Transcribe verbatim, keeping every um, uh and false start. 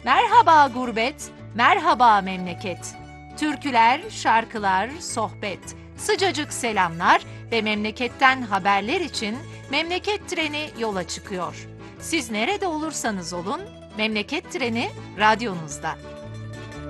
Merhaba gurbet, merhaba memleket. Türküler, şarkılar, sohbet, sıcacık selamlar ve memleketten haberler için memleket treni yola çıkıyor. Siz nerede olursanız olun, memleket treni radyonuzda.